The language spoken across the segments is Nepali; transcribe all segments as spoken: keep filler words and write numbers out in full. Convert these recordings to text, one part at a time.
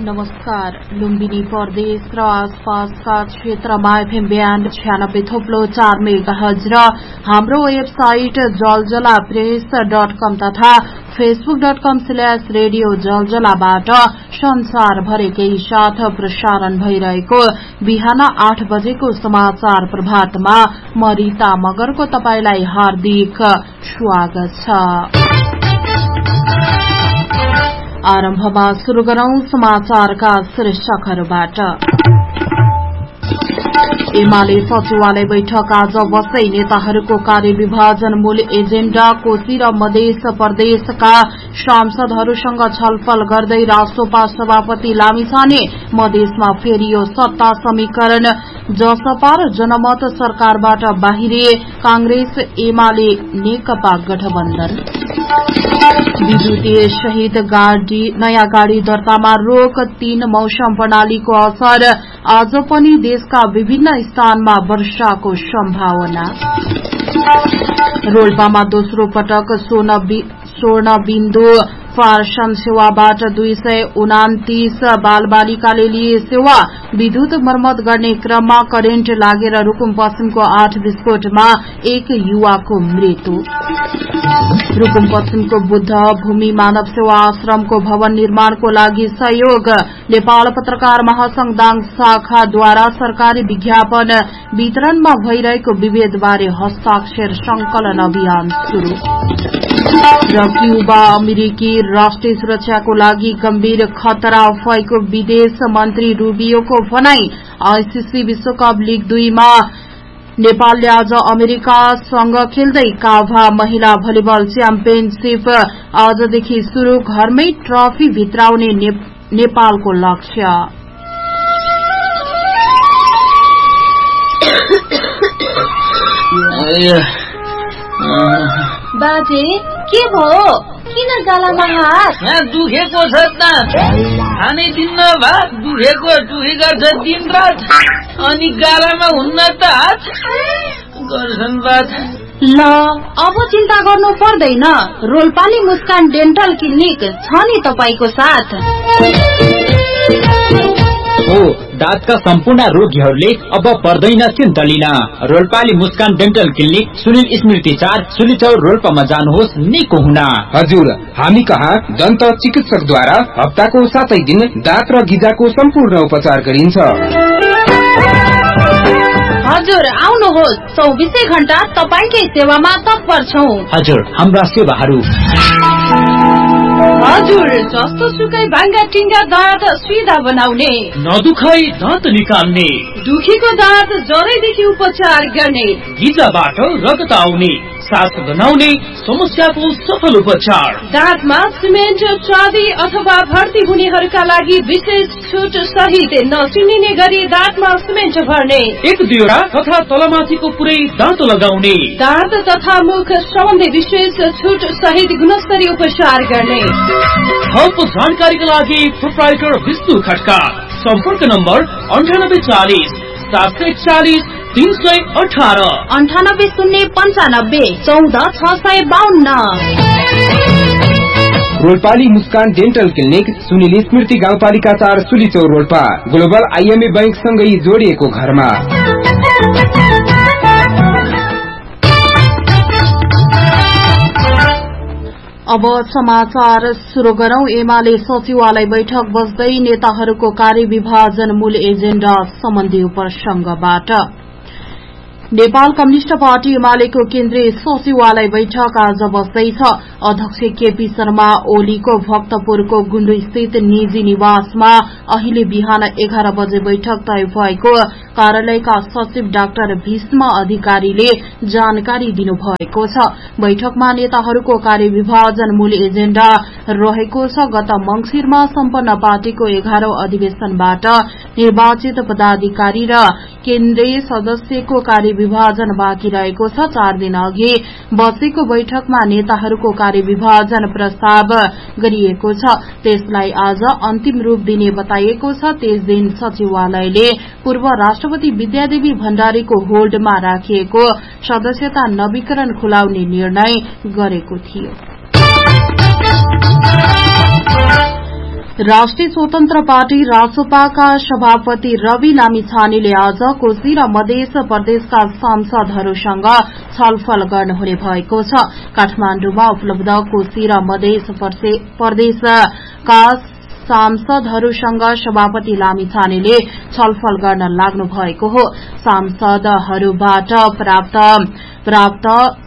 नमस्कार। लुम्बिनी प्रदेश र आसपासका क्षेत्रमा एफएम ब्यान्ड छ्यानब्बे थोप्लो चार मेगाहर्ज र हाम्रो वेबसाइट जलजला प्रेस डट कम तथा फेसबुक डट कम स्ल्याश रेडियो जलजलाबाट संसारभरिकै साथ प्रसारण भइरहेको बिहान आठ बजेको समाचार प्रभातमा म रीता मगरको तपाईलाई हार्दिक स्वागत छ। आरम्भमा शुरू गरौं समाचारका शीर्षकहरूबाट। एमाले सचिवालय बैठक आज बस्दै नेताहरूको कार्यविभाजन मूल एजेण्डा कोशी र मध्य प्रदेशका सांसदहरूसँग छलफल गर्दै राष्ट्रपा सभापति लामिछाने मधेसमा फेरियो सत्ता समीकरण जसपा र जनमत सरकारबाट बाहिरिए कांग्रेस एमाले नेकपा गठबन्धन। विद्युतीय सहित गाड़ी नयाँ गाड़ी दर्तामा रोक तीन मौसम प्रणालीको असर आज पनि देशका विभिन्न स्थानमा वर्षाको सम्भावना। रोल्पामा दोस्रो पटक स्वर्ण बिन्दु फार्सन सेवाबाट दुई सय उनातीस बाल बालिकाले लिए सेवा। विद्युत मर्मत गर्ने क्रममा करेन्ट लागेर रुकुम पश्चिमको आठ विस्फोटमा एक युवाको मृत्यु। रुकुम पश्चिमको बुद्ध भूमि मानव सेवा आश्रमको भवन निर्माणको लागि सहयोग। नेपाल पत्रकार महासंघ दाङ शाखाद्वारा सरकारी विज्ञापन वितरणमा भइरहेको विभेदबारे हस्ताक्षर संकलन अभियान शुरू। र क्यूबा अमेरिकी राष्ट्रिय सुरक्षाको लागि गम्भीर खतरा भएको विदेश मन्त्री रूबियोको भनाई। आईसीसी विश्वकप लीग दुईमा नेपालले आज अमेरिकासँग खेल्दै काभा महिला भलिबल च्याम्पियनशीप आजदेखि शुरू। घरमै ट्रफी भित्राउने ने, नेपालको लक्ष्य। बाजे के भयो? किन गालामा हात? दुखेको छ त, खानै दिन्न भात दुखेको दुखी गर्छ दिन रात, अनि गालामा हुन्न त हात गर्छन् बात। ल अब चिन्ता गर्नु पर्दैन, रोल्पाली मुस्कान डेन्टल क्लिनिक छ नि तपाईको साथ। हो दाँतका सम्पूर्ण रोगीहरूले अब पर्दैन चिन्ता लिन। रोल्पाली मुस्कान डेन्टल क्लिनिक सुनिल स्मृति चार सुलिचौर रोल्पामा जानुहोस् निको हुन। हजुर, हामी कहाँ दन्त चिकित्सकद्वारा हप्ताको सातै दिन दाँत र गिजाको सम्पूर्ण उपचार गरिन्छ। हजुर आउनुहोस्, चौबिसै घण्टा तपाईकै सेवामा तत्पर छौं। हजुर, हाम्रा सेवाहरू हजुर जस्तो सुकै भाङ्गा टिङ्गा दाँत सिधा बनाउने, नदुखाई दाँत निकाल्ने, दुखीको दाँत जरैदेखि उपचार गर्ने, गिजाबाट रगत आउने, सास बनाउने समस्याको सफल उपचार। दाँतमा सिमेन्ट चाँदी अथवा भर्ती हुनेहरूका लागि विशेष छुट सहित नचिनिने गरी दाँतमा सिमेन्ट भर्ने, एक दुईवटा तथा तलमाथिको पुरै दाँत लगाउने, दाँत तथा मुख सम्बन्धी विशेष छुट सहित गुणस्तरीय उपचार गर्ने। थप जानकारीका लागि प्रोप्राइटर विष्णु खड्का। सम्पर्क नम्बर अन्ठानब्बे चालिस सात सय चालिस तीन सय अठार अन्ठानब्बे शून्य पन्चानब्बे चौध छ सय बाहन्न। रोल्पाली मुस्कान डेन्टल क्लिनिक सुनिल स्मृति गाउँपालिका चार सुलिचौर रोल्पा ग्लोबल आईएमए बैंक सँगै जोडिएको घरमा। अब समाचार शुरू गरौं। एमाले सचिवालय बैठक बस्दै नेताहरूको कार्यविभाजन मूल एजेण्डा सम्बन्धी प्रसंगबाट। नेपाल कम्युनिष्ट पार्टी एमालेको केन्द्रीय सचिवालय बैठक आज बस्दैछ। अध्यक्ष केपी शर्मा ओलीको भक्तपुरको गुण्डु स्थित निजी निवासमा अहिले बिहान एघार बजे बैठक तय भएको कार्यालयका सचिव डाक्टर भीष्म अधिकारीले जानकारी दिनुभएको छ। बैठकमा नेताहरूको कार्यविभाजन मूल एजेण्डा रहेको छ। गत मंगिरमा सम्पन्न पार्टीको एघारौं अधिवेशनबाट निर्वाचित पदाधिकारी र केन्द्रीय सदस्यको कार्यविभाजन बाँकी रहेको छ। चार दिन अघि बसेको बैठकमा नेताहरूको कार्यविभाजन प्रस्ताव गरिएको छ। त्यसलाई आज अन्तिम रूप दिने बताइएको छ। त्यस दिन सचिवालयले पूर्व राष्ट्रपति विद्यादेवी भण्डारीको होल्डमा राखिएको सदस्यता नवीकरण खुलाउने निर्णय गरेको थियो। राष्ट्रिय स्वतन्त्र पार्टी रासोपाका सभापति रवि लामिछानेले आज कोशी र मध्य प्रदेशका सांसदहरूसँग छलफल गर्नुहुने भएको छ। काठमाण्डुमा उपलब्ध कोशी र मध्य प्रदेशका सांसदहरूसँग सभापति लामिछानेले छलफल गर्न लाग्नु भएको हो। सांसदहरूबाट प्राप्त प्राप्त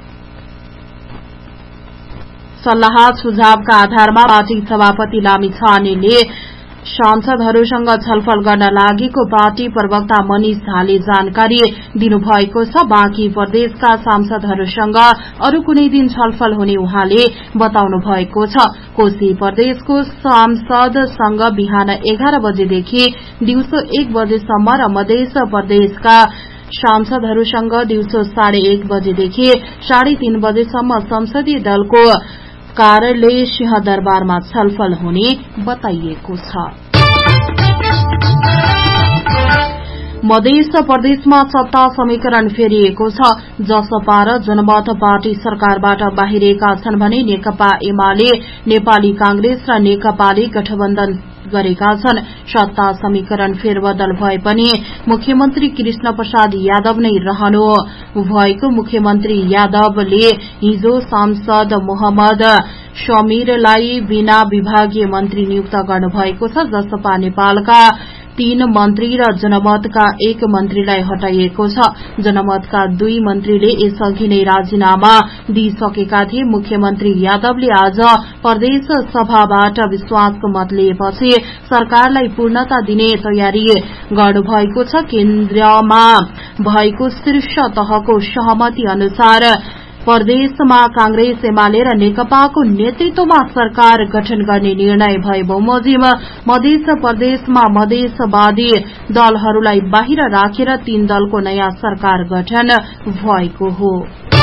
सल्लाह सुझावका आधारमा पार्टी सभापति लामिछानेले सांसदहरूसँग छलफल गर्न लागेको पार्टी प्रवक्ता मनिष झाले जानकारी दिनुभएको छ। बाँकी प्रदेशका सांसदहरूसँग अरू कुनै दिन छलफल हुने उहाँले बताउनु भएको छ। कोशी प्रदेशको सांसदसँग बिहान एघार बजेदेखि दिउँसो एक बजेसम्म र मध्य प्रदेशका सांसदहरूसँग दिउँसो साढे एक बजेदेखि साढे तीन बजेसम्म संसदीय दलको कार्यालय सिंहदरबारमा छलफल हुने बताइएको छ। मध्य प्रदेशमा सत्ता समीकरण फेरिएको छ। जसपा र जनमत पार्टी सरकारबाट बाहिरिएका छन् भने नेकपा एमाले, नेपाली कांग्रेस र नेकपाले गठबन्धन गरेका छन्। सत्ता समीकरण फेरबदल भए पनि मुख्यमन्त्री कृष्ण प्रसाद यादव नै रहनु भएको मुख्यमन्त्री यादवले हिजो सांसद मोहम्मद शमीरलाई बिना विभागीय मन्त्री नियुक्त गर्नुभएको छ। जसपा नेपालका तीन मन्त्री र जनमतका एक मन्त्रीलाई हटाइएको छ। जनमतका दुई मन्त्रीले यसअघि नै राजीनामा दिइसकेका थिए। मुख्यमन्त्री यादवले आज प्रदेश सभाबाट विश्वासको मत लिएपछि सरकारलाई पूर्णता दिने तयारी गर्नुभएको छ। केन्द्रमा भएको शीर्ष तहको सहमति अनुसार प्रदेशमा कांग्रेस एमाले र नेकपाको नेतृत्वमा सरकार गठन गर्ने निर्णय भए बमोजिम मध्य प्रदेशमा मधेसवादी दलहरूलाई बाहिर राखेर तीन दलको नयाँ सरकार गठन भएको हो।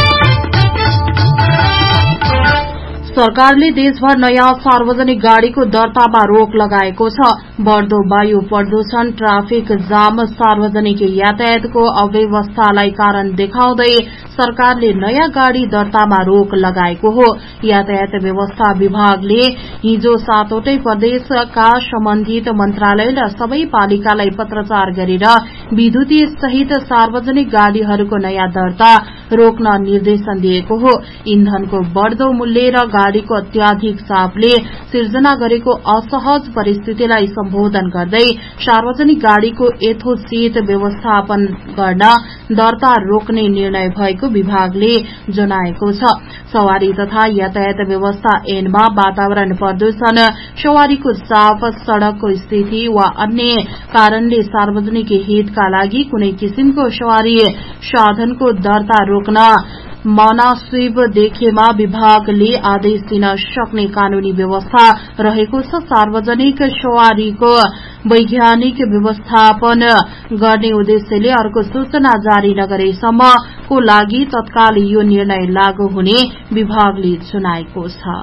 सरकारले देशभर नयाँ सार्वजनिक गाड़ीको दर्तामा रोक लगाएको छ। बढ़दो वायु प्रदूषण, ट्राफिक जाम, सार्वजनिक यातायातको अव्यवस्थालाई कारण देखाउँदै सरकारले नयाँ गाड़ी दर्तामा रोक लगाएको हो। यातायात व्यवस्था विभागले हिजो सातवटै प्रदेशका सम्बन्धित मन्त्रालय र सबै पालिकालाई पत्रचार गरेर विद्युतीय सहित सार्वजनिक गाड़ीहरूको नयाँ दर्ता रोक्न निर्देशन दिएको हो। इन्धनको बढ़दो मूल्य र गाड़ीको अत्याधिक चापले सिर्जना गरेको असहज परिस्थितिलाई सम्बोधन गर्दै सार्वजनिक गाड़ीको यथोचित व्यवस्थापन गर्न दर्ता रोक्ने निर्णय भएको विभागले जनाएको छ। सवारी तथा यातायात व्यवस्था ऐनमा वातावरण प्रदूषण, सवारीको चाप, सड़कको स्थिति वा अन्य कारणले सार्वजनिक हितका लागि कुनै किसिमको सवारी साधनको दर्ता रोक्न मनासिब देखेमा विभागले आदेश दिन सक्ने कानूनी व्यवस्था रहेको छ। सार्वजनिक सवारीको वैज्ञानिक व्यवस्थापन गर्ने उद्देश्यले अर्को सूचना जारी नगरेसम्मको लागि तत्काल यो निर्णय लागू हुने विभागले जनाएको छ।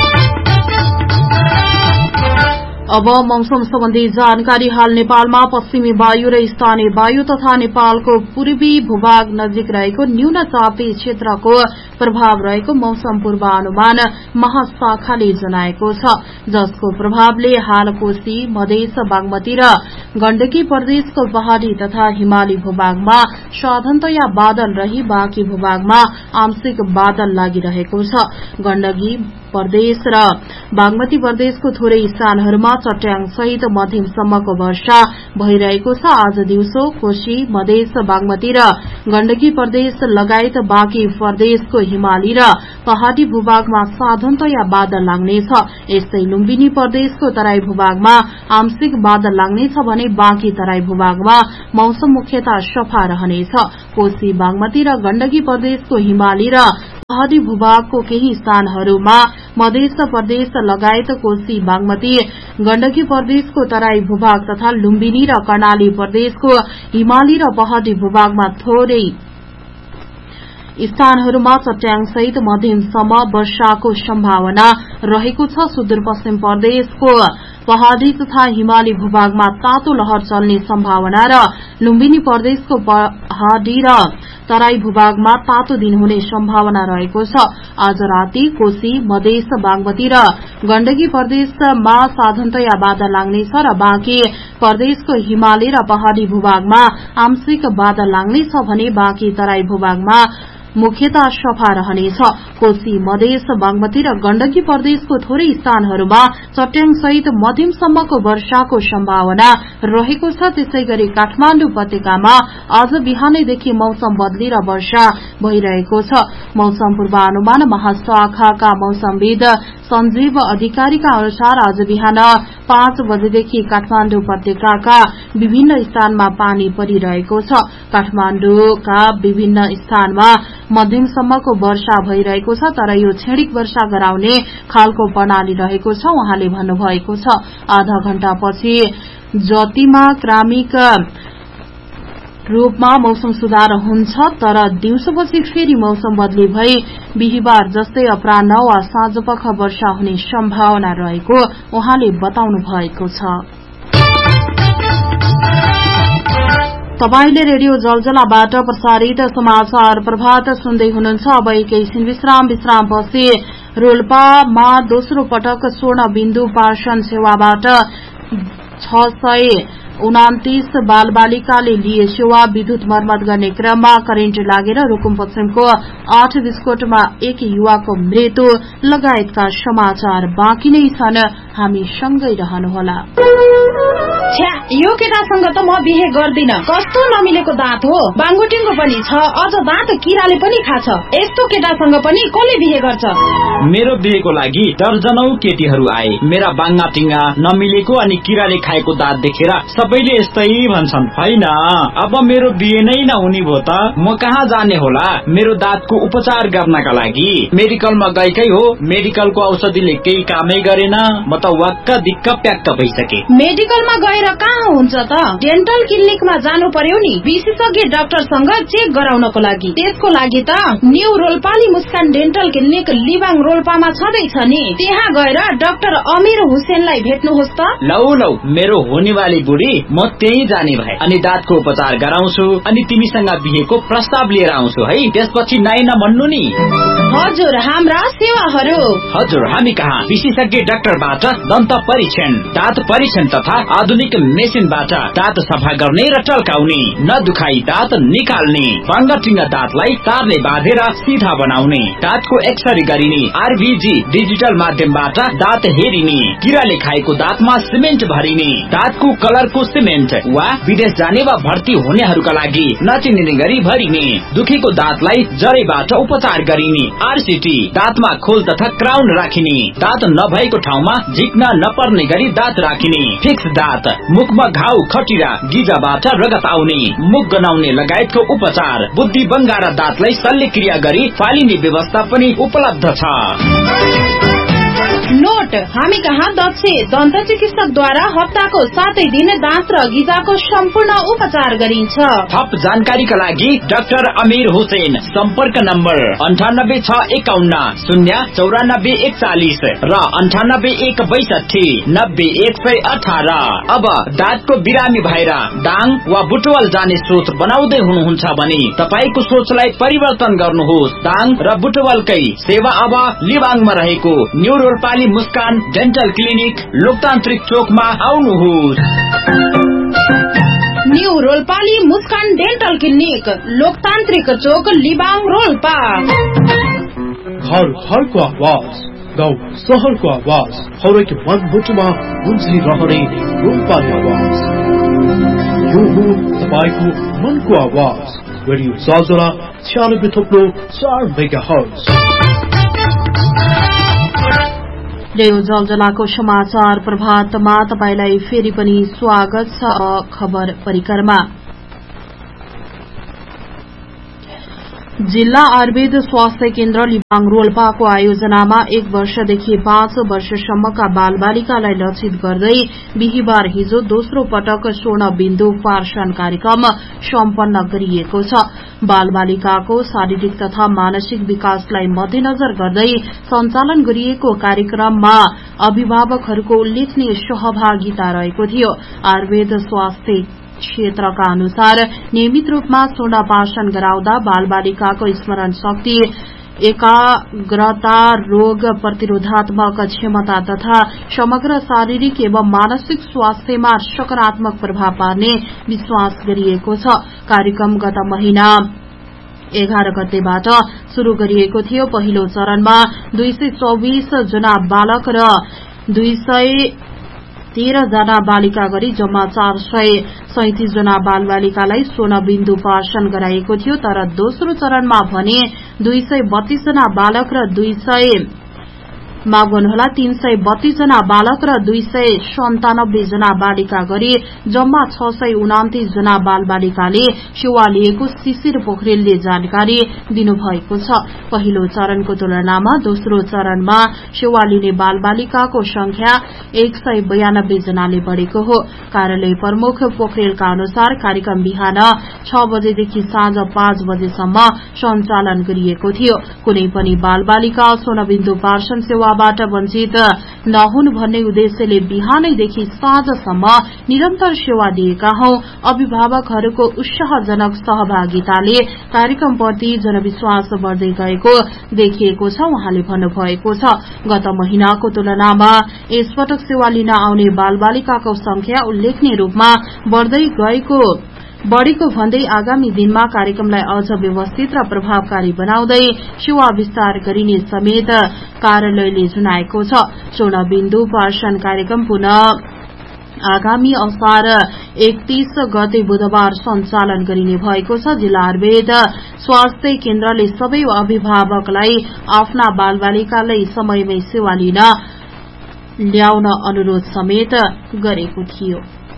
अब मौसम सम्बन्धी जानकारी। हाल नेपालमा पश्चिमी वायु र स्थानीय वायु तथा नेपालको पूर्वी भूभाग नजिक रहेको न्यून चापी क्षेत्रको प्रभाव रहेको मौसम पूर्वानुमान महाशाखाले जनाएको छ। जसको प्रभावले हाल कोशी, मधेस, बागमती र गण्डकी प्रदेशको पहाड़ी तथा हिमाली भूभागमा साधारणतया बादल रही बाँकी भूभागमा आंशिक बादल लागिरहेको छ। गण्डकी प्रदेश र बागमती प्रदेशको थोरै स्थानहरूमा चट्याङ सहित मध्यमसम्मको वर्षा भइरहेको छ। आज दिउँसो कोशी, मधेस, बागमती र गण्डकी प्रदेश लगायत बाँकी प्रदेशको हिमाली र पहाड़ी भूभागमा साधारणतया बादल लाग्नेछ। यस्तै लुम्बिनी प्रदेशको तराई भूभागमा आंशिक बादल लाग्नेछ भने बाँकी तराई भूभागमा मौसम मुख्यतः सफा रहनेछ। कोशी, बागमती र गण्डकी प्रदेशको हिमाली र पहाड़ी भूभागको केही स्थानहरूमा मध्य प्रदेश लगायत कोशी, बागमती, गण्डकी प्रदेशको तराई भूभाग तथा लुम्बिनी र कर्णाली प्रदेशको हिमाली र पहाड़ी भूभागमा थोरै स्थानहरूमा चट्याङ सहित मध्यमसम्म वर्षाको सम्भावना रहेको छ। सुदूरपश्चिम प्रदेशको पहाड़ी तथा हिमाली भूभागमा तातो लहर चल्ने सम्भावना र लुम्बिनी प्रदेशको पहाड़ी र तराई भूभागमा तातो दिन हुने सम्भावना रहेको छ। आज राति कोशी, मधेस, बागमती र गण्डकी प्रदेशमा साधारणतया बादल लाग्नेछ र बाँकी प्रदेशको हिमाली र पहाड़ी भूभागमा आंशिक बादल लाग्नेछ भने बाँकी तराई भूभागमा मुख्यतः सफा रहनेछ। कोशी, मधेस, बागमती र गण्डकी प्रदेशको थोरै स्थानहरूमा चट्याङसहित मध्यमसम्मको वर्षाको सम्भावना रहेको छ। त्यसैगरी काठमाडौँ उपत्यकामा आज बिहानैदेखि मौसम बदलेर वर्षा भइरहेको छ। मौसम पूर्वानुमान महाशाखाका मौसमविद सञ्जीव अधिकारीका अनुसार आज बिहान पाँच बजेदेखि काठमाडौँ उपत्यकाका विभिन्न स्थानमा पानी परिरहेको छ। काठमाडौँका विभिन्न स्थानमा मध्यमसम्मको वर्षा भइरहेको छ, तर यो क्षणिक वर्षा गराउने खालको प्रणाली रहेको छ उहाँले भन्नुभएको छ। आधा घण्टापछि जतिमा क्रमिक रूपमा मौसम सुधार हुन्छ, तर दिउँसोपछि फेरि मौसम बदली भई बिहिबार जस्तै अपराह्न वा साँझपख वर्षा हुने सम्भावना रहेको उहाँले बताउनु भएको छ। तपाईले रेडियो जलजलाबाट प्रसारित समाचार प्रभात सुन्दै हुनुहुन्छ। अब एकैछिन विश्राम विश्रामपछि रोल्पामा दोस्रो पटक स्वर्ण बिन्दु पार्सन सेवाबाट छ सय उनातीस बालबालिकाले लिए सेवा। विद्युत मर्मत गर्ने क्रममा करेन्ट लागेर रूकुम पश्चिमको आठ बिस्कोटमा एक युवाको मृत्यु लगायतका समाचार बाँकी नै छन्। हामी सँगै रहनुहोला। छ्या, यो केटासँग त म बिहे गर्दिन। कस्तो नमिलेको दाँत हो, बाङ्गुटिङ्गो पनि छ, अझ दाँत किराले पनि खाछ। यस्तो केटासँग पनि कसले बिहे गर्छ? मेरो बिहेको लागि दर्जनौ केटीहरू आए। मेरा बाङ्गा टिङ्गा नमिलेको अनि किराले खाएको दाँत देखेर सबैले यस्तै भन्छन्। होइन, अब मेरो बिहे नै नहुने भो त म कहाँ जाने होला मेरो दाँतको उपचार गर्नका लागि? मेडिकलमा गएकै हो, मेडिकलको औषधिले केही कामै गरेन। म त वाक्क दिक्क प्याक्क भइसके। मेडिकलमा गएर कहाँ हुन्छ त? डेन्टल क्लिनिकमा जानु पर्यो नि, विशेषज्ञ डाक्टरसँग चेक गराउनको लागि। त्यसको लागि त न्यू रोल्पाली मुस्कान डेन्टल क्लिनिक लिबाङ रोल्पामा छँदैछ नि। त्यहाँ गएर डाक्टर अमीर हुसेनलाई भेट्नुहोस् त। लौ लौ, मेरो हुनेवाली बुढी, म त्यही जाने भए अनि दाँतको उपचार गराउँछु अनि तिमीसँग बिहेको प्रस्ताव लिएर आउँछु है। त्यसपछि नाइ नभन्नु नि। हजुर, हाम्रा सेवाहरू। हजुर, हामी कहाँ विशेषज्ञ डाक्टरबाट दन्त परीक्षण, दाँत परीक्षण तथा आधुनिक मेसिनबाट दाँत सफा गर्ने र टल्काउने, नदुखाई दाँत निकाल्ने, बाङ्गाटिङ्गा दाँतलाई तारले बाँधेर सिधा बनाउने, दाँतको एक्सरे गरिने, आरबीजी डिजिटल माध्यमबाट दाँत हेरिने, किराले खाएको दाँतमा सिमेन्ट भरिने, दाँतको कलरको सिमेन्ट वा विदेश जाने वा भर्ती हुनेहरूका लागि नचिनिने गरी भरिने, दुखेको दाँतलाई जडैबाट उपचार गरिने, आरसीटी, दाँतमा खोल तथा क्राउन राखिने, दाँत नभएको ठाउँमा झिक्न नपर्ने गरी दाँत राखिने, फिक्स दाँत, मुखमा घाउ, खटिरा, गिजाबाट रगत आउने, मुख गनाउने लगायतको उपचार, बुद्धि बङ्गारा दाँतलाई शल्यक्रिया गरी फालिने व्यवस्था पनि उपलब्ध छ। नोट, हामी कहाँ दक्ष दन्त चिकित्सकद्वारा हप्ताको सातै दिन दाँत र गिजाको सम्पूर्ण उपचार गरिन्छ। थप जानकारीका लागि डाक्टर अमीर हुसेन, सम्पर्क नम्बर अन्ठानब्बे छ एकाउन्न शून्य चौरानब्बे एकचालिस र अन्ठानब्बे एक बैसठी नब्बे एक सय अठार। अब दाँतको बिरामी भएर दाङ वा बुटवल जाने सोच बनाउँदै हुनुहुन्छ भने तपाईको सोचलाई परिवर्तन गर्नुहोस्। दाङ र बुटवलकै सेवा अब लिबाङमा रहेको न्यू रोल्पाली मुस्कान डेन्टल क्लिनिक लोकतान्त्रिक चोकमा आउनुहोस्। न्यू रोल्पाली मुस्कान डेन्टल क्लिनिक लोकतान्त्रिक चोक लिबाङ रोल्पा। घर घरको आवाज, गाउँ सहरको आवाज, हरेक मनमुटुमा गुन्जिरहने रोल्पाली आवाज। यो हो तपाईको मनको आवाज। रेडियो जलजला छ्यानब्बे थोप्लो चार मेगा हर्ज। रेडियो जलजलाको समाचार प्रभातमा तपाईलाई फेरि पनि स्वागत छ। खबर परिक्रमा। जिल्ला आयुर्वेद स्वास्थ्य केन्द्र लिबाङ रोल्पाको आयोजनामा एक वर्षदेखि पाँच वर्षसम्मका बालबालिकालाई लक्षित गर्दै बिहिबार हिजो दोस्रो पटक स्वर्ण बिन्दु पार्षण कार्यक्रम सम्पन्न गरिएको छ। बालबालिकाको शारीरिक तथा मानसिक विकासलाई मध्यनजर गर्दै सञ्चालन गरिएको कार्यक्रममा अभिभावकहरूको उल्लेखनीय सहभागिता रहेको थियो। आयुर्वेद स्वास्थ्य क्षेत्रका अनुसार नियमित रूपमा स्वर्ण पार्षण गराउँदा बालबालिकाको स्मरण शक्ति, एकाग्रता, रोग प्रतिरोधात्मक क्षमता तथा समग्र शारीरिक एवं मानसिक स्वास्थ्यमा सकारात्मक प्रभाव पार्ने विश्वास गरिएको छ। कार्यक्रम गत महिना एघार गतेबाट शुरू गरिएको थियो। पहिलो चरणमा दुई सय चौबिस जना बालक र दुई सय तेह्र जना बालिका गरी जम्मा चार सय सैतिस जना बालबालिकालाई स्वर्ण बिन्दु पार्षण गराइएको थियो। तर दोस्रो चरणमा भने दुई सय बत्तीस जना बालक र दुई सय माफ गर्नुहोला तीन सय बत्तीस जना बालक र दुई सय सन्तानब्बे जना बालिका गरी जम्मा छ सय उनातिस जना बालबालिकाले सेवा लिएको शिशिर पोखरेलले जानकारी दिनुभएको छ। पहिलो चरणको तुलनामा दोस्रो चरणमा सेवा लिने बालबालिकाको संख्या एक सय बयानब्बे जनाले बढ़ेको हो। कार्यालय प्रमुख पोखरेलका अनुसार कार्यक्रम बिहान छ बजेदेखि साँझ पाँच बजेसम्म सञ्चालन गरिएको थियो। कुनै पनि बालबालिका स्वर्ण पार्षण सेवा बाट वञ्चित नहुन् भन्ने उद्देश्यले बिहानैदेखि साँझसम्म निरन्तर सेवा दिएका हौं। अभिभावकहरूको उत्साहजनक सहभागिताले कार्यक्रमप्रति जनविश्वास बढ़दै गएको देखिएको छ, उहाँले भन्नुभएको छ। गत महिनाको तुलनामा यसपटक सेवा लिन आउने बालबालिकाको संख्या उल्लेखनीय रूपमा बढ़दै गएको बढ़ेको भन्दै आगामी दिनमा कार्यक्रमलाई अझ व्यवस्थित र प्रभावकारी बनाउँदै सेवा विस्तार गरिने समेत कार्यालयले जनाएको छ। स्वर्ण बिन्दु पार्षण कार्यक्रम पुनः आगामी असार एकतीस गते बुधबार सञ्चालन गरिने भएको छ। जिल्ला आयुर्वेद स्वास्थ्य केन्द्रले सबै अभिभावकलाई आफ्ना बालबालिकालाई समयमै सेवा लिन ल्याउन अनुरोध समेत गरेको थियो।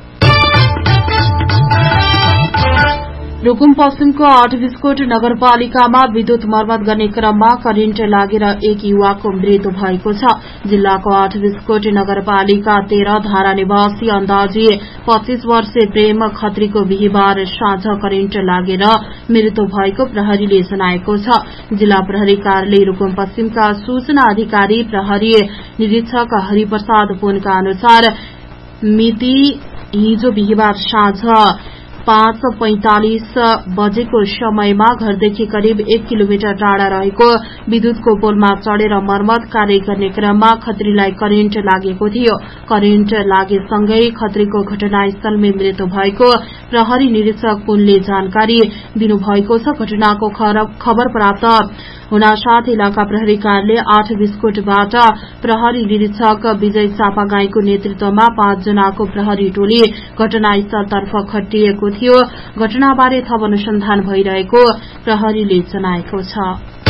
रूकुम पश्चिमको आठ बिस्कोट नगरपालिकामा विद्युत मर्मत गर्ने क्रममा करेन्ट लागेर एक युवाको मृत्यु भएको छ। जिल्लाको आठ बिस्कोट नगरपालिका तेह्र धारा निवासी अन्दाजी पच्चीस वर्षीय प्रेम खत्रीको बिहिबार साँझ करेन्ट लागेर मृत्यु भएको प्रहरीले जनाएको छ। जिल्ला प्रहरी कार्यालय रूकुम पश्चिमका सूचना अधिकारी प्रहरी निरीक्षक हरिप्रसाद पुनका अनुसार मिति हिजो बिहिबार साँझ पाँच पैंतालिस बजेको समयमा घरदेखि करिब एक किलोमिटर टाढा रहेको विद्युतको पोलमा चढ़ेर मर्मत कार्य गर्ने क्रममा खत्रीलाई करेन्ट लागेको थियो। करेन्ट लागेसँगै खत्रीको घटनास्थलमै मृत्यु भएको प्रहरी निरीक्षक पुनले जानकारी दिनुभएको छ। घटनाको खबर प्राप्त हुनासाथ इलाका प्रहरी कार्यालय आठ बिस्कोटबाट प्रहरी निरीक्षक विजय चापागाईको नेतृत्वमा पाँच जनाको प्रहरी टोली घटनास्थलतर्फ खटिएको थियो। घटनाबारे थप अनुसन्धान भइरहेको प्रहरीले जनाएको छ।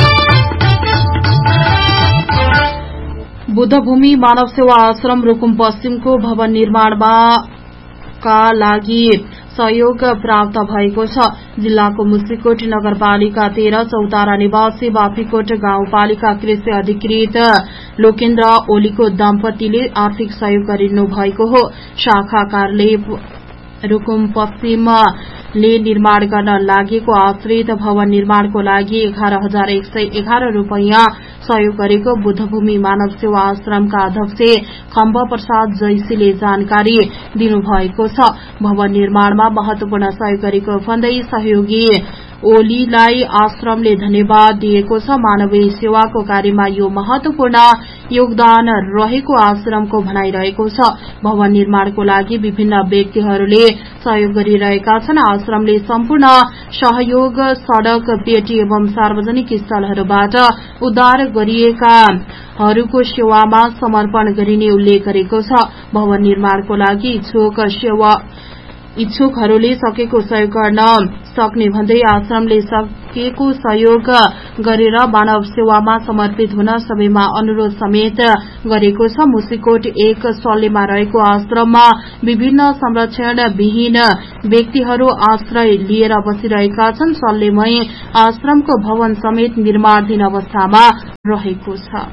बुद्धभूमि मानव सेवा आश्रम रूकुम पश्चिमको भवन निर्माणमा का लागि सहयोग प्राप्त भएको छ। जिल्लाको मुस्लिकोट नगरपालिका तेह्र चौतारा निवासी बाफीकोट गाउँपालिका कृषि अधिकृत लोकेन्द्र ओलीको दम्पतिले आर्थिक सहयोग गरिनु भएको हो। शाखा कार्यालय रूकुम पश्चिमले निर्माण गर्न लागेको आश्रित भवन निर्माणको लागि एघार हजार एक सय एघार रूपियाँ सहयोग गरेको बुद्धभूमि मानव सेवा आश्रमका अध्यक्ष खम्ब प्रसाद जैसीले जानकारी दिनुभएको छ। भवन निर्माणमा महत्वपूर्ण सहयोग गरेको भन्दै सहयोगी ओलीलाई आश्रमले धन्यवाद दिएको छ। मानवीय सेवाको कार्यमा यो महत्वपूर्ण योगदान रहेको आश्रमको भनाइरहेको छ। भवन निर्माणको लागि विभिन्न व्यक्तिहरूले सहयोग गरिरहेका छन्। आश्रमले सम्पूर्ण सहयोग सड़क, पेटी एवं सार्वजनिक स्थलहरूबाट उद्धार गरिएकाहरूको सेवामा समर्पण गरिने उल्लेख गरेको छ। भवन निर्माणको लागि इच्छुक सेवा इच्छुकहरूले सकेको सहयोग गर्न सक्ने भन्दै आश्रमले सकेको सहयोग गरेर मानव सेवामा समर्पित हुन सबैमा अनुरोध समेत गरेको छ। मुसिकोट एक सल्लेमा रहेको आश्रममा विभिन्न संरक्षण विहीन व्यक्तिहरू आश्रय लिएर बसिरहेका छन्। सल्लेमै आश्रमको भवन समेत निर्माणधीन अवस्थामा रहेको छ।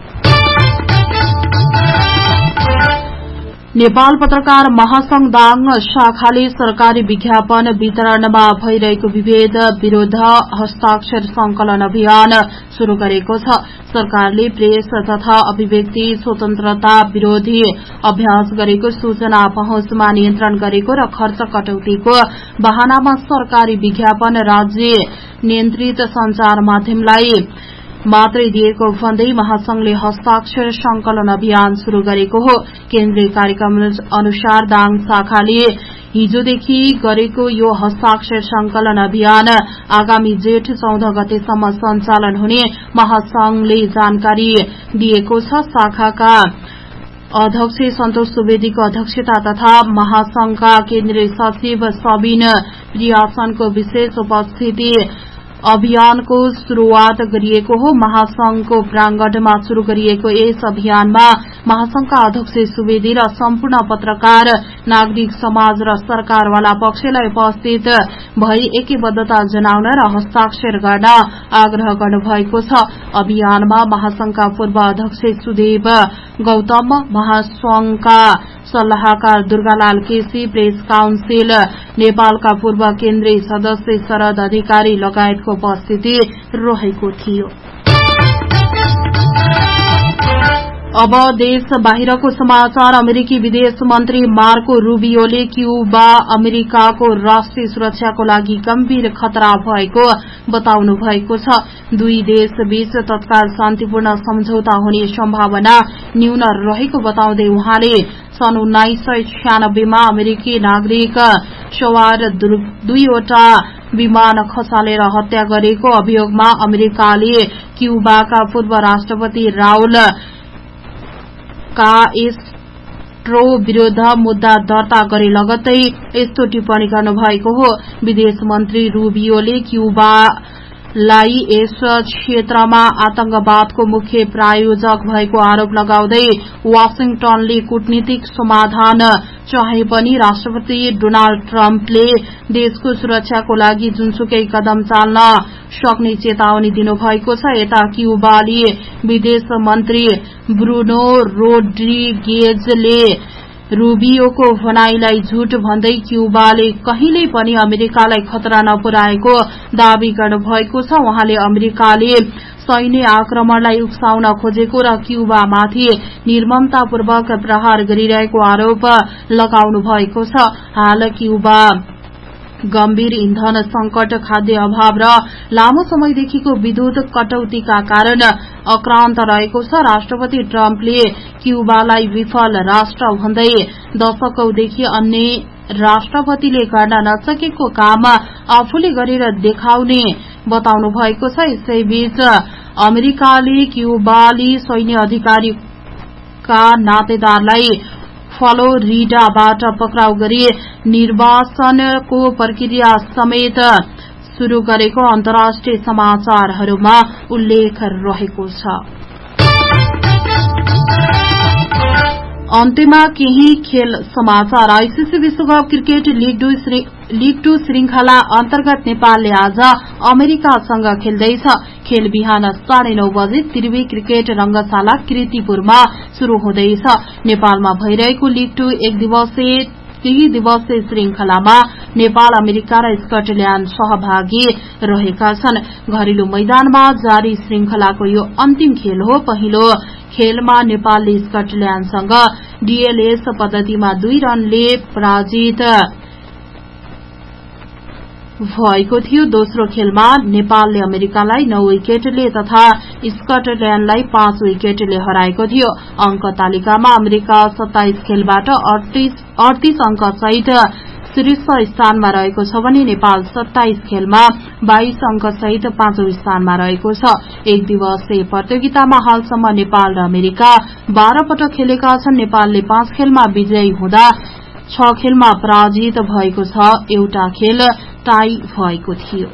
नेपाल पत्रकार महासंघ दाङ शाखाले सरकारी विज्ञापन वितरणमा भइरहेको विभेद विरूद्ध हस्ताक्षर संकलन अभियान शुरू गरेको छ। सरकारले प्रेस तथा अभिव्यक्ति स्वतन्त्रता विरोधी अभ्यास गरेको, सूचना पहुँचमा नियन्त्रण गरेको र खर्च कटौतीको बहानामा सरकारी विज्ञापन राज्य नियन्त्रित संचार माध्यमलाई मात्रै दिएको भन्दै महासंघले हस्ताक्षर संकलन अभियान शुरू गरेको हो। केन्द्रीय कार्यक्रम अनुसार दाङ शाखाले हिजोदेखि गरेको यो हस्ताक्षर संकलन अभियान आगामी जेठ चौध गतेसम्म सञ्चालन हुने महासंघले जानकारी दिएको छ। शाखाका अध्यक्ष सन्तोष सुवेदीको अध्यक्षता तथा महासंघका केन्द्रीय सचिव सबिन प्रियासनको विशेष उपस्थिति अभियानको शुरूआत गरिएको हो। महासंघको प्रांगणमा शुरू गरिएको यस अभियानमा महासंघका अध्यक्ष सुवेदी र सम्पूर्ण पत्रकार, नागरिक समाज र सरकारवाला पक्षलाई उपस्थित भई एकीबद्धता जनाउन र हस्ताक्षर गर्न आग्रह गर्नुभएको छ। अभियानमा महासंघका पूर्व अध्यक्ष सुदेव गौतम, महासंघका सल्लाहकार दुर्गालाल केसी, प्रेस काउन्सिल नेपालका पूर्व केन्द्रीय सदस्य शरद अधिकारी लगायतको उपस्थिति रहेको थियो। अब देश बाहिरको समाचार। अमेरिकी विदेश मन्त्री मार्को रूबियोले क्यूबा अमेरिकाको राष्ट्रिय सुरक्षाको लागि गम्भीर खतरा भएको बताउनु भएको छ। दुई देशबीच तत्काल शान्तिपूर्ण सम्झौता हुने सम्भावना न्यून रहेको बताउँदै उहाँले सन् उन्नाइस सय छ्यानब्बेमा अमेरिकी नागरिक सवार दुईवटा विमान खसालेर हत्या गरेको अभियोगमा अमेरिकाले क्यूबाका पूर्व राष्ट्रपति राउल कास्ट्रो विरूद्ध मुद्दा दर्ता गरे लगत्तै यस्तो टिप्पणी गर्नुभएको हो। विदेश मन्त्री रूबियोले क्यूबालाई यस क्षेत्रमा आतंकवादको मुख्य प्रायोजक भएको आरोप लगाउँदै वाशिंटनले कूटनीतिक समाधान चाहे पनि राष्ट्रपति डोनाल्ड ट्रम्पले देशको सुरक्षाको लागि जुनसुकै कदम चाल्न सक्ने चेतावनी दिनुभएको छ। यता क्यूबाली विदेश मन्त्री ब्रुनो रोड्रिगेजले रूबियोको भनाईलाई झूट भन्दै क्यूबाले कहिल्यै पनि अमेरिकालाई खतरा नपुर्याएको दावी गर्नुभएको छ। उहाँले अमेरिकाले सैन्य आक्रमणलाई उक्साउन खोजेको र क्यूबामाथि निर्ममतापूर्वक प्रहार गरिरहेको आरोप लगाउनु भएको छ। हाल क्यूबा गम्भीर इन्धन संकट, खाद्य अभाव र लामो समयदेखिको विद्युत कटौतीका कारण अक्रान्त रहेको छ। राष्ट्रपति ट्रम्पले क्यूबालाई विफल राष्ट्र भन्दै दशकौंदेखि अन्य राष्ट्रपतिले गर्न नसकेको काम आफूले गरेर देखाउने बताउनु भएको छ। यसैबीच अमेरिकाले क्यूबाली सैन्य अधिकारीका नातेदारलाई फ्लोरिडाबाट पक्राउ गरी निर्वासनको प्रक्रिया समेत शुरू गरेको अन्तर्राष्ट्रिय समाचारहरूमा उल्लेख रहेको छ। अन्त्यमा केही खेल समाचार। आईसीसी विश्वकप क्रिकेट लीग टू श्रृंखला अन्तर्गत नेपालले आज अमेरिकासँग खेल्दैछ। खेल बिहान साढे नौ बजे त्रिवे क्रिकेट रंगशाला किर्तिपुरमा शुरू हुँदैछ। नेपालमा भइरहेको लीग टू एक दिवसीय केही दिवसीय श्रृंखलामा नेपाल, अमेरिका र स्कटल्याण्ड सहभागी रहेका छन्। घरेलु मैदानमा जारी श्रृंखलाको यो अन्तिम खेल हो। पहिलो खेलमा नेपालले स्कटल्याण्डसँग डीएलएस पद्धतिमा दुई रनले पराजित भएको थियो। दोस्रो खेलमा नेपालले अमेरिकालाई नौ विकेटले तथा स्कटल्याण्डलाई पाँच विकेटले हराएको थियो। अंक तालिकामा अमेरिका सत्ताइस खेलबाट अडतीस अंक सहित शीर्ष स्थानमा रहेको छ भने नेपाल सत्ताइस खेलमा बाइस अंक सहित पाँचौं स्थानमा रहेको छ। एक दिवसीय प्रतियोगितामा हालसम्म नेपाल र अमेरिका बाह्र पटक खेलेका छन्। नेपालले पाँच खेलमा विजयी हुँदा छ खेलमा पराजित भएको छ, एउटा खेल टाई भएको थियो।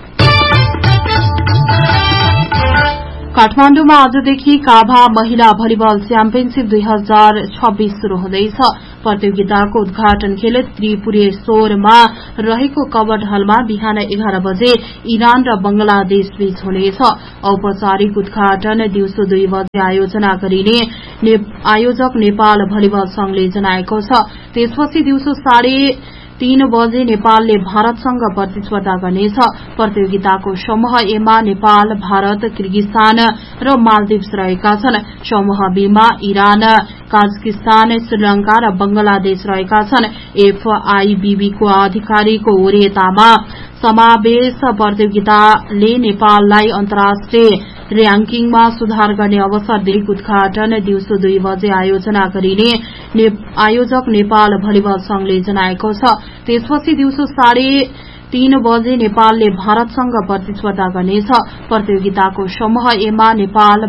काठमाण्डुमा आजदेखि काभा महिला भलिबल च्याम्पियनशीप दुई हजार छब्बीस शुरू हुँदैछ। प्रतियोगिताको उद्घाटन खेल त्रिपुरेश्वरमा रहेको कबड हलमा बिहान एघार बजे इरान र बंगलादेश बीच हुनेछ। औपचारिक उद्घाटन दिउँसो दुई बजे आयोजना गरिने ने, आयोजक नेपाल भलिबल संघले जनाएको छ। त्यसपछि दिउँसो साढे तीन बजे नेपालले भारतसँग प्रतिस्पर्धा गर्नेछ। प्रतियोगिताको समूह एमा नेपाल, भारत, किर्गिस्तान र मालदिप्स रहेका छन्। समूह बीमा इरान, काजाकिस्तान, श्रीलंका र बंगलादेश रहेका छन्। एफआईबीबीको आधिकारिक वरियतामा समावेश प्रतियोगिताले नेपाललाई अन्तर्राष्ट्रिय र्याङ्किङमा सुधार गर्ने अवसर दिएको उद्घाटन दिउँसो दुई बजे आयोजना गरिने ने, आयोजक नेपाल भलिबल संघले जनाएको छ। त्यसपछि दिउँसो साढे तीन बजे नेपालले भारतसँग प्रतिस्पर्धा गर्नेछ। प्रतियोगिताको समूह एमा नेपाल,